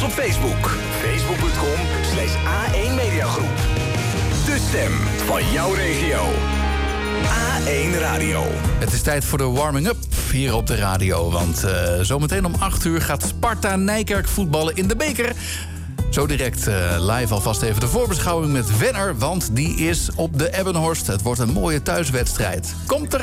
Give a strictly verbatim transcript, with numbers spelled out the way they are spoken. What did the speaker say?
op Facebook. facebook punt com slash A één Mediagroep. De stem van jouw regio. A één Radio. Het is tijd voor de warming-up hier op de radio. Want uh, zometeen om acht uur gaat Sparta Nijkerk voetballen in de beker. Zo direct uh, live alvast even de voorbeschouwing met Wenner. Want die is op de Ebbenhorst. Het wordt een mooie thuiswedstrijd. Komt eraan.